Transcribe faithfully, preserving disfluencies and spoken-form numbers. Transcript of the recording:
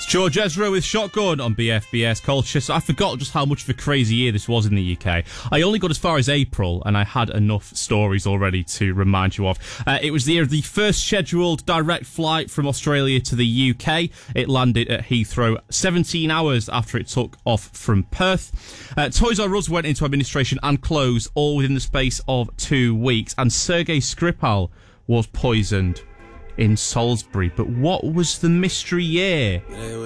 George Ezra with Shotgun on B F B S Culture. So I forgot just how much of a crazy year this was in the U K. I only got as far as April, and I had enough stories already to remind you of. Uh, it was the year of the first scheduled direct flight from Australia to the U K. It landed at Heathrow seventeen hours after it took off from Perth. Uh, Toys R Us went into administration and closed all within the space of two weeks. And Sergei Skripal was poisoned in Salisbury. But what was the mystery year?